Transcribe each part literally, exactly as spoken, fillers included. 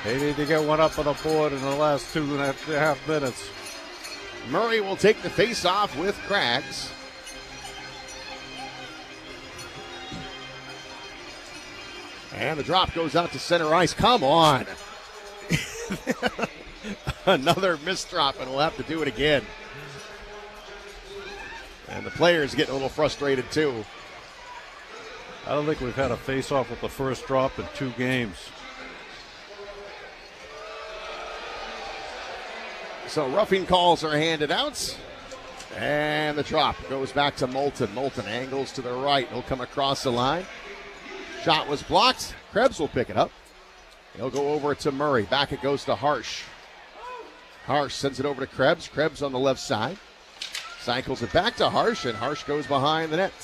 They need to get one up on the board in the last two and a half minutes. Murray will take the face-off with Craggs. And the drop goes out to center ice. Come on. Another missed drop, and we'll have to do it again. And the players getting a little frustrated, too. I don't think we've had a face-off with the first drop in two games. So roughing calls are handed out. And the drop goes back to Moulton. Moulton angles to the right. He'll come across the line. Shot was blocked. Krebs will pick it up. He'll go over to Murray. Back it goes to Harsh. Harsh sends it over to Krebs. Krebs on the left side. Cycles it back to Harsh, and Harsh goes behind the net.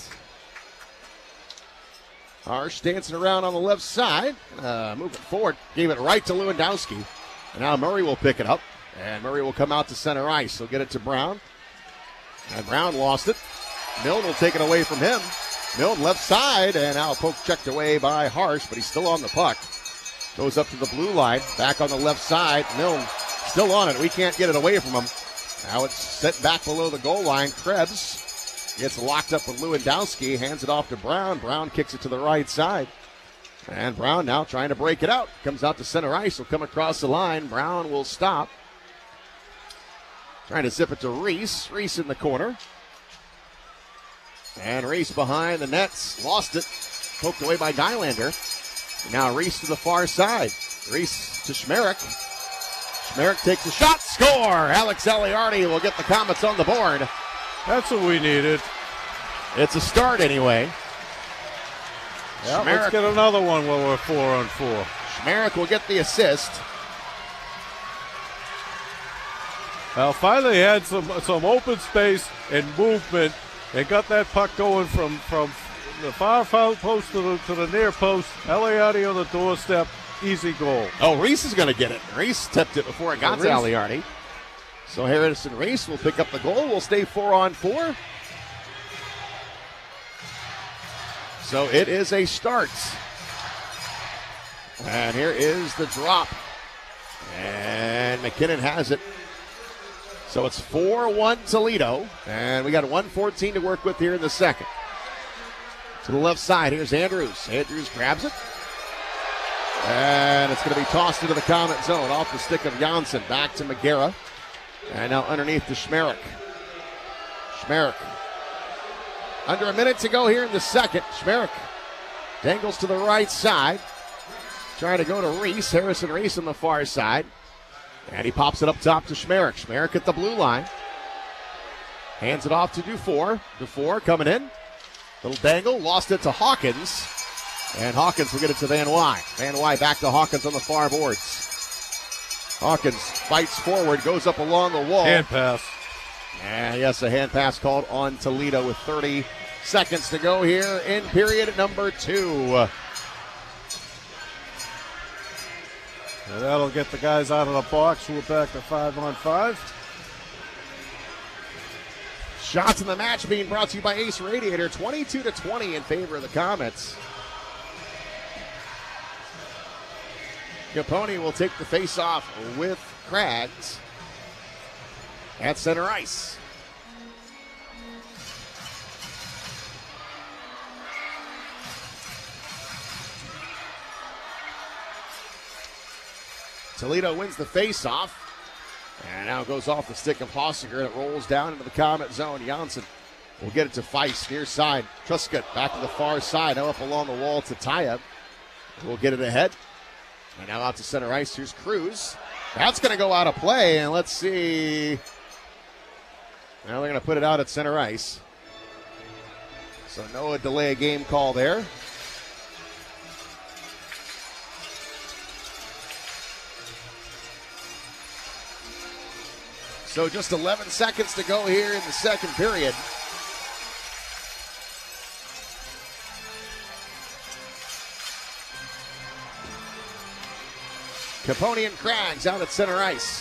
Harsh dancing around on the left side. Uh, moving forward. Gave it right to Lewandowski. And now Murray will pick it up. And Murray will come out to center ice. He'll get it to Brown. And Brown lost it. Milne will take it away from him. Milne left side, and now a poke checked away by Harsh, but he's still on the puck. Goes up to the blue line. Back on the left side. Milne still on it. We can't get it away from him. Now it's set back below the goal line. Krebs gets locked up with Lewandowski. Hands it off to Brown. Brown kicks it to the right side. And Brown now trying to break it out. Comes out to center ice. Will come across the line. Brown will stop. Trying to zip it to Reese. Reese in the corner. And Reese behind the nets. Lost it. Poked away by Nylander. Now Reese to the far side. Reese to Schmerich. Schmerich takes a shot. Score! Alex Aliardi will get the Comets on the board. That's what we needed. It's a start anyway. Yeah, let's get another one while we're four on four. Schmerich will get the assist. Well, finally had some some open space and movement and got that puck going from, from the far post to the, to the near post. Aliardi on the doorstep. Easy goal. Oh, Reese is going to get it. Reese tipped it before it got so to Aliardi. So Harrison Reese will pick up the goal. We'll stay four on four. So it is a start. And here is the drop. And McKinnon has it. So it's four one Toledo. And we got one fourteen to work with here in the second. To the left side, here's Andrews. Andrews grabs it. And it's going to be tossed into the Comet zone off the stick of Janssen. Back to McGarrah. And now underneath to Schmerich. Schmerich. Under a minute to go here in the second. Schmerich dangles to the right side. Trying to go to Reese. Harrison Reese on the far side. And he pops it up top to Schmerich. Schmerich at the blue line. Hands it off to Dufour. Dufour coming in. Little dangle. Lost it to Hawkins. And Hawkins will get it to Van Wy. Van Wy back to Hawkins on the far boards. Hawkins fights forward, goes up along the wall. Hand pass. And yes, a hand pass called on Toledo with thirty seconds to go here in period number two. And that'll get the guys out of the box. We're back to five on five. Shots in the match being brought to you by Ace Radiator. twenty-two to twenty in favor of the Comets. Capone will take the face-off with Craggs at center ice. Toledo wins the face-off. And now goes off the stick of Hossinger, and it rolls down into the Comet zone. Janssen will get it to Feist, near side. Truscott back to the far side, now up along the wall to Taya. We'll get it ahead. And now out to center ice. Here's Cruz. That's going to go out of play, and let's see. Now they're going to put it out at center ice. So no delay of game call there. So just eleven seconds to go here in the second period. Capone and Craggs out at center ice.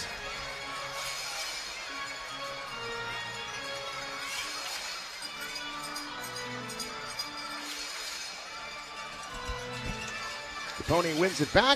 Capone wins it back.